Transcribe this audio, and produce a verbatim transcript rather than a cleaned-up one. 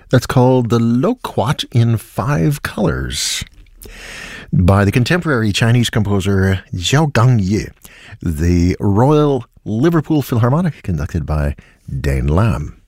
That's called the Loquat in Five Colors by the contemporary Chinese composer Zhao Gangye, the Royal Liverpool Philharmonic, conducted by Dane Lam.